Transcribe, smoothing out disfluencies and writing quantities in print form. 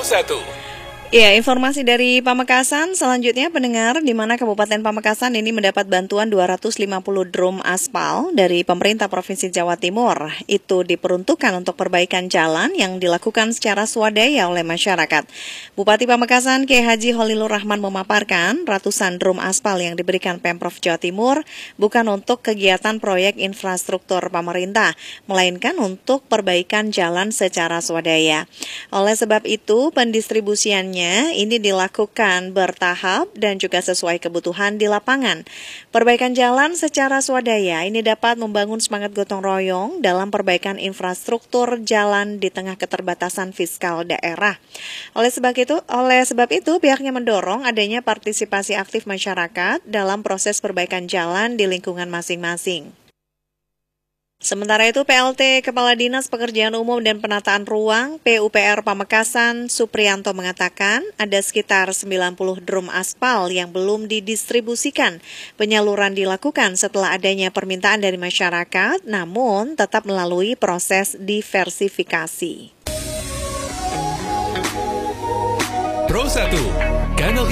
Satu. Ya, informasi dari Pamekasan selanjutnya pendengar, di mana Kabupaten Pamekasan ini mendapat bantuan 250 drum aspal dari pemerintah Provinsi Jawa Timur. Itu diperuntukkan untuk perbaikan jalan yang dilakukan secara swadaya oleh masyarakat. Bupati Pamekasan Kiai Haji Holilur Rahman memaparkan ratusan drum aspal yang diberikan Pemprov Jawa Timur bukan untuk kegiatan proyek infrastruktur pemerintah, melainkan untuk perbaikan jalan secara swadaya. Oleh sebab itu, pendistribusiannya ini dilakukan bertahap dan juga sesuai kebutuhan di lapangan. Perbaikan jalan secara swadaya ini dapat membangun semangat gotong royong dalam perbaikan infrastruktur jalan di tengah keterbatasan fiskal daerah. Oleh sebab itu pihaknya mendorong adanya partisipasi aktif masyarakat dalam proses perbaikan jalan di lingkungan masing-masing. Sementara itu, PLT Kepala Dinas Pekerjaan Umum dan Penataan Ruang PUPR Pamekasan Supriyanto mengatakan ada sekitar 90 drum aspal yang belum didistribusikan. Penyaluran dilakukan setelah adanya permintaan dari masyarakat, namun tetap melalui proses diversifikasi. Pro 1, kanal